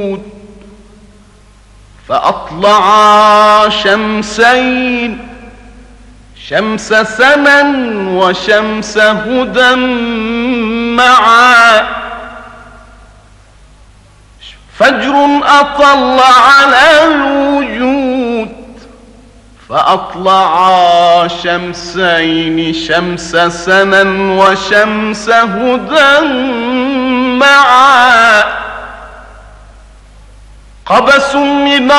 فأطلعا شمسين، شمس سنا وشمس هدى معا. فجر أطل على الوجود فأطلعا شمسين، شمس سنا وشمس هدى معا. قبس من